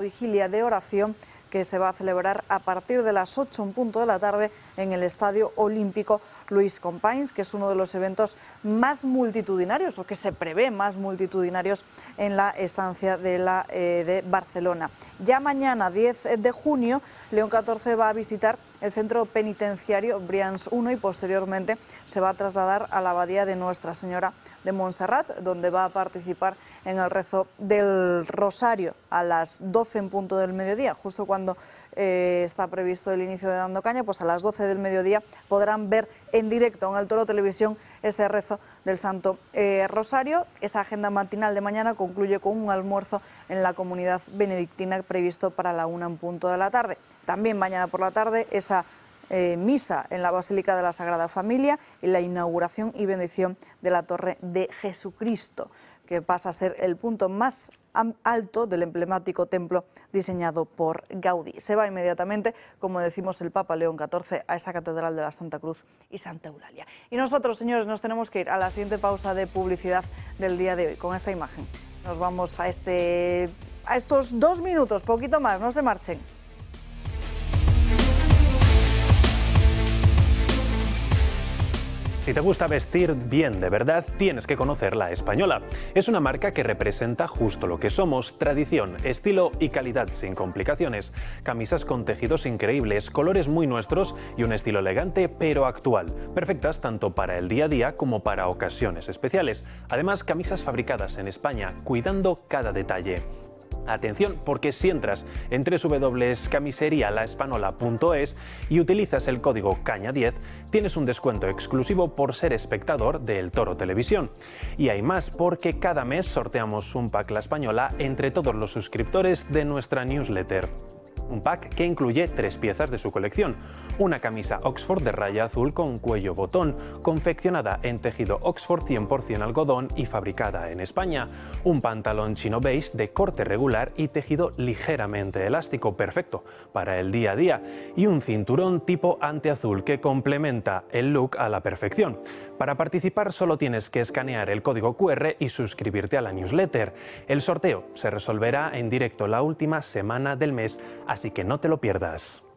vigilia de oración que se va a celebrar a partir de las 8 en punto de la tarde en el Estadio Olímpico Luis Companys, que es uno de los eventos más multitudinarios, o que se prevé más multitudinarios en la estancia de Barcelona. Ya mañana, 10 de junio, León XIV va a visitar el centro penitenciario Brians I y posteriormente se va a trasladar a la abadía de Nuestra Señora de Montserrat, donde va a participar en el rezo del Rosario a las 12 en punto del mediodía, justo cuando está previsto el inicio de Dando Caña. Pues a las 12 del mediodía podrán ver en directo en el Toro Televisión este rezo del Santo Rosario. Esa agenda matinal de mañana concluye con un almuerzo en la comunidad benedictina previsto para la 1 en punto de la tarde. También mañana por la tarde esa misa en la Basílica de la Sagrada Familia y la inauguración y bendición de la Torre de Jesucristo, que pasa a ser el punto más alto del emblemático templo diseñado por Gaudí. Se va inmediatamente, como decimos, el Papa León XIV a esa catedral de la Santa Cruz y Santa Eulalia. Y nosotros, señores, nos tenemos que ir a la siguiente pausa de publicidad del día de hoy. Con esta imagen nos vamos a estos 2 minutos, poquito más, no se marchen. Si te gusta vestir bien de verdad, tienes que conocer La Española. Es una marca que representa justo lo que somos: tradición, estilo y calidad sin complicaciones. Camisas con tejidos increíbles, colores muy nuestros y un estilo elegante pero actual. Perfectas tanto para el día a día como para ocasiones especiales. Además, camisas fabricadas en España, cuidando cada detalle. Atención, porque si entras en www.camiserialaespanola.es y utilizas el código CAÑA10, tienes un descuento exclusivo por ser espectador de El Toro Televisión. Y hay más, porque cada mes sorteamos un pack La Española entre todos los suscriptores de nuestra newsletter. Un pack que incluye 3 piezas de su colección: una camisa Oxford de raya azul con cuello botón, confeccionada en tejido Oxford 100% algodón y fabricada en España; un pantalón chino beige de corte regular y tejido ligeramente elástico, perfecto para el día a día; y un cinturón tipo anteazul que complementa el look a la perfección. Para participar solo tienes que escanear el código QR y suscribirte a la newsletter. El sorteo se resolverá en directo la última semana del mes, así que no te lo pierdas.